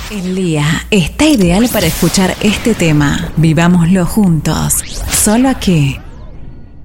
El día está ideal para escuchar este tema. Vivámoslo juntos. Solo aquí.